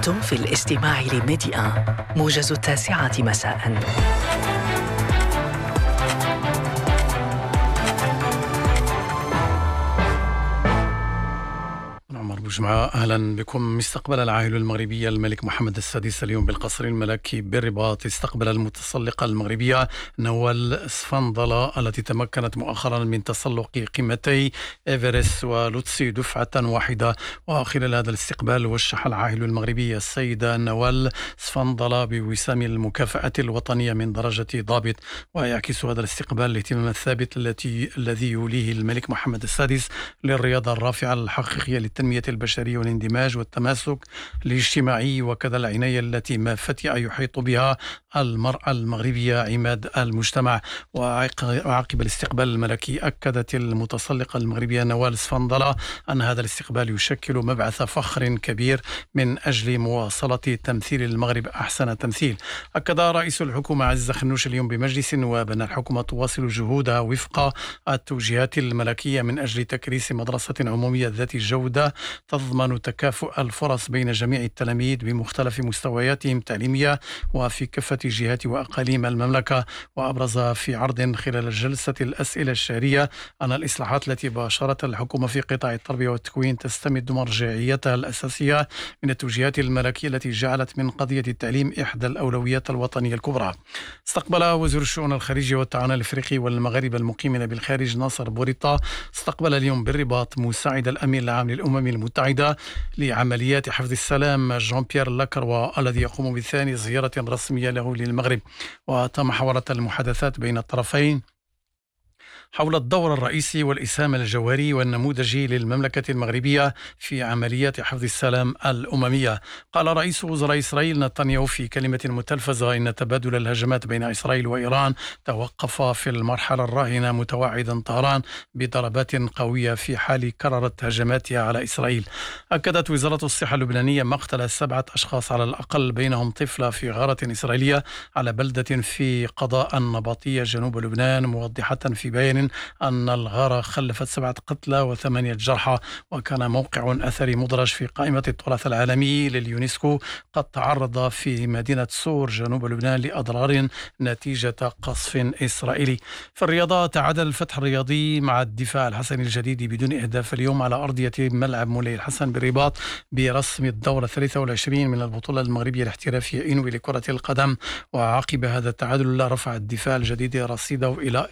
أنتم في الاستماع لميديا موجز 9 مساء. عمر بوجمعة، أهلا بكم. استقبل العاهل المغربي الملك محمد السادس اليوم بالقصر الملكي بالرباط استقبل المتسلقة المغربية نوال سفندلة التي تمكنت مؤخرا من تسلق قمتي إيفرست ولوتسي دفعة واحدة. وخلال هذا الاستقبال وشح العاهل المغربي السيدة نوال سفندلة بوسام المكافأة الوطنية من درجة ضابط. ويعكس هذا الاستقبال الاهتمام الثابت الذي يوليه الملك محمد السادس للرياضة الرافعة الحقيقية للتنمية البشرية والاندماج والتماسك الاجتماعي، وكذا العناية التي ما فتئ يحيط بها المرأة المغربية عماد المجتمع. وعقب الاستقبال الملكي أكدت المتسلقة المغربية نوال سفندلة أن هذا الاستقبال يشكل مبعث فخر كبير من أجل مواصلة تمثيل المغرب أحسن تمثيل. أكد رئيس الحكومة عزيز خنوش اليوم بمجلس النواب أن الحكومة تواصل جهودها وفق التوجيهات الملكية من أجل تكريس مدرسة عمومية ذات جودة تضمن تكافؤ الفرص بين جميع التلاميذ بمختلف مستوياتهم التعليمية وفي كافة جهات وأقاليم المملكة. وأبرز في عرض خلال جلسة الأسئلة الشهرية أن الإصلاحات التي باشرتها الحكومة في قطاع التربية والتكوين تستمد مرجعيتها الأساسية من التوجيهات الملكية التي جعلت من قضية التعليم إحدى الأولويات الوطنية الكبرى. استقبل وزير الشؤون الخارجية والتعاون الأفريقي والمغاربة المقيمين بالخارج ناصر بوريطة استقبل اليوم بالرباط مساعد الأمين العام للأمم المتحدة لعمليات حفظ السلام جون بيير لاكروا الذي يقوم بثاني زيارة رسمية له للمغرب. وتمحورت المحادثات بين الطرفين حول الدور الرئيسي والإسهام الجوهري والنموذجي للمملكة المغربية في عمليات حفظ السلام الأممية. قال رئيس وزراء إسرائيل نتنياهو في كلمة متلفزة إن تبادل الهجمات بين إسرائيل وإيران توقف في المرحلة الراهنة، متوعدا طهران بضربات قوية في حال كررت هجماتها على إسرائيل. أكدت وزارة الصحة اللبنانية مقتل 7 أشخاص على الأقل بينهم طفلة في غارة إسرائيلية على بلدة في قضاء النبطية جنوب لبنان، موضحة في بيان أن الغارة خلفت 7 قتلى و8 جرحى. وكان موقع أثري مدرج في قائمة التراث العالمي لليونسكو قد تعرض في مدينة سور جنوب لبنان لأضرار نتيجة قصف إسرائيلي. في الرياضة تعادل الفتح الرياضي مع الدفاع الحسني الجديد بدون إهداف اليوم على أرضية ملعب مولاي الحسن بالرباط برسم الدورة 23 من البطولة المغربية الاحترافية إنوي لكرة القدم. وعقب هذا التعادل رفع الدفاع الجديد رصيده إلى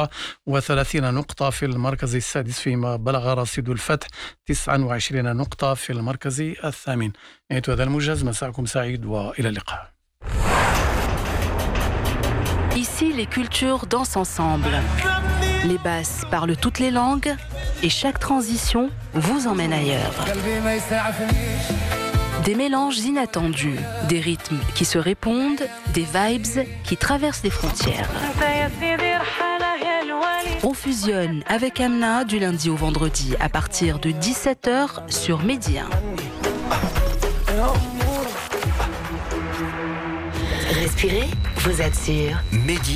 31 نقطة في المركز السادس، فيما بلغ رصيد الفتح 29 نقطة في المركز الثامن. نهاية هذا الموجز، مساءكم سعيد وإلى اللقاء. Ici, les cultures dansent ensemble. Les basses parlent toutes les langues et chaque transition vous emmène ailleurs. Des mélanges inattendus, des rythmes qui se répondent, des vibes qui traversent les frontières. On fusionne avec Amna du lundi au vendredi à partir de 17h sur Média. Respirez, vous êtes sûr.